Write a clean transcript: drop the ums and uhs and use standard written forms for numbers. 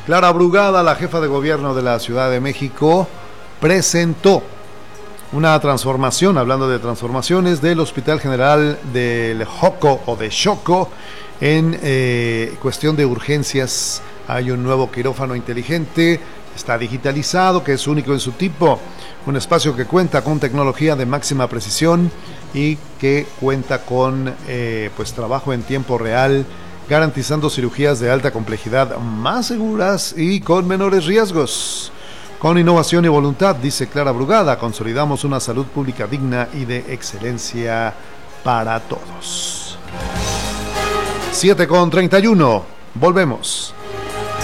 Clara Brugada, la jefa de gobierno de la Ciudad de México, presentó una transformación, hablando de transformaciones, del Hospital General del Joco o de Xoco. En cuestión de urgencias, hay un nuevo quirófano inteligente, está digitalizado, que es único en su tipo, un espacio que cuenta con tecnología de máxima precisión y que cuenta con pues trabajo en tiempo real, garantizando cirugías de alta complejidad más seguras y con menores riesgos. Con innovación y voluntad, dice Clara Brugada, consolidamos una salud pública digna y de excelencia para todos. 7:31, volvemos.